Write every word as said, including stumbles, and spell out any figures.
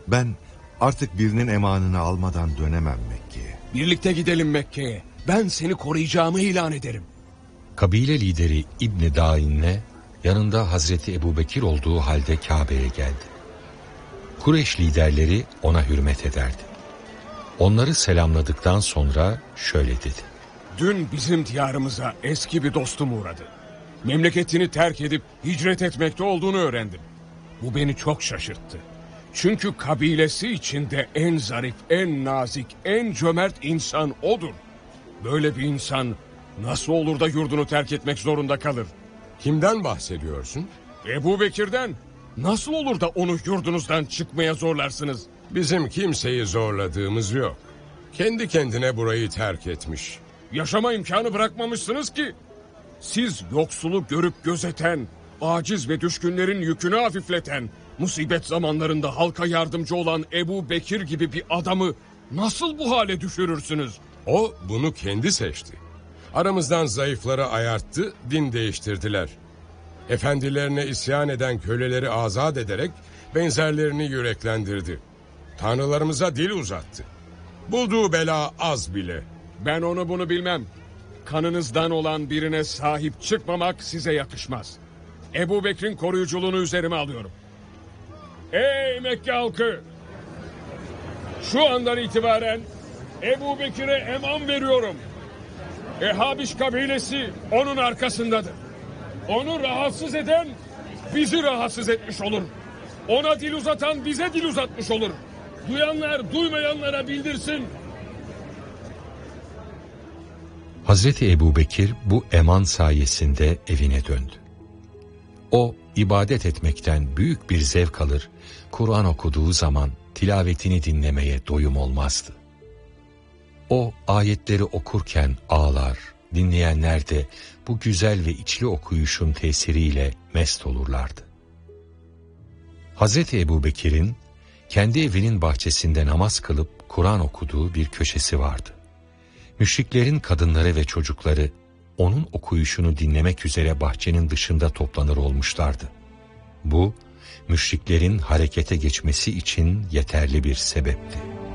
Ben artık birinin emanını almadan dönemem Mekke'ye. Birlikte gidelim Mekke'ye. Ben seni koruyacağımı ilan ederim. Kabile lideri İbn Dain'le yanında Hazreti Ebubekir olduğu halde Kabe'ye geldi. Kureyş liderleri ona hürmet ederdi. Onları selamladıktan sonra şöyle dedi. Dün bizim diyarımıza eski bir dostum uğradı. Memleketini terk edip hicret etmekte olduğunu öğrendim. Bu beni çok şaşırttı. Çünkü kabilesi içinde en zarif, en nazik, en cömert insan odur. Böyle bir insan nasıl olur da yurdunu terk etmek zorunda kalır? Kimden bahsediyorsun? Ebubekir'den. Nasıl olur da onu yurdunuzdan çıkmaya zorlarsınız? Bizim kimseyi zorladığımız yok. Kendi kendine burayı terk etmiş. Yaşama imkanı bırakmamışsınız ki. Siz yoksulu görüp gözeten, aciz ve düşkünlerin yükünü hafifleten, musibet zamanlarında halka yardımcı olan Ebubekir gibi bir adamı nasıl bu hale düşürürsünüz? O bunu kendi seçti. Aramızdan zayıfları ayarttı, din değiştirdiler. Efendilerine isyan eden köleleri azat ederek benzerlerini yüreklendirdi. Tanrılarımıza dil uzattı. Bulduğu bela az bile. Ben onu bunu bilmem. Kanınızdan olan birine sahip çıkmamak size yakışmaz. Ebubekir'in koruyuculuğunu üzerime alıyorum. Ey Mekke halkı! Şu andan itibaren Ebubekir'e eman veriyorum. Ehabiş kabilesi onun arkasındadır. Onu rahatsız eden bizi rahatsız etmiş olur. Ona dil uzatan bize dil uzatmış olur. Duyanlar duymayanlara bildirsin. Hazreti Ebubekir bu eman sayesinde evine döndü. O ibadet etmekten büyük bir zevk alır, Kur'an okuduğu zaman tilavetini dinlemeye doyum olmazdı. O ayetleri okurken ağlar, dinleyenler de bu güzel ve içli okuyuşun tesiriyle mest olurlardı. Hazreti Ebubekir'in kendi evinin bahçesinde namaz kılıp Kur'an okuduğu bir köşesi vardı. Müşriklerin kadınları ve çocukları onun okuyuşunu dinlemek üzere bahçenin dışında toplanır olmuşlardı. Bu, müşriklerin harekete geçmesi için yeterli bir sebepti.